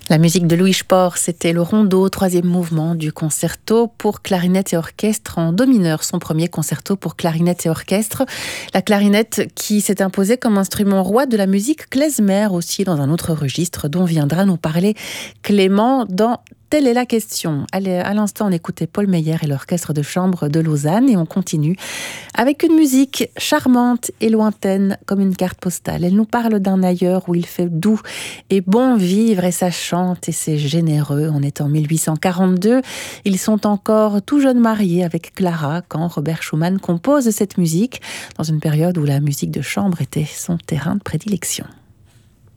La musique de Louis Spohr, c'était le rondo, troisième mouvement du concerto pour clarinette et orchestre en do mineur, son premier concerto pour clarinette et orchestre. La clarinette qui s'est imposée comme instrument roi de la musique klezmer aussi dans un autre registre dont viendra nous parler Clément dans Telle est la question. Allez, à l'instant, on écoutait Paul Meyer et l'orchestre de chambre de Lausanne et on continue avec une musique charmante et lointaine comme une carte postale. Elle nous parle d'un ailleurs où il fait doux et bon vivre et ça chante et c'est généreux. On est en 1842. Ils sont encore tout jeunes mariés avec Clara quand Robert Schumann compose cette musique dans une période où la musique de chambre était son terrain de prédilection.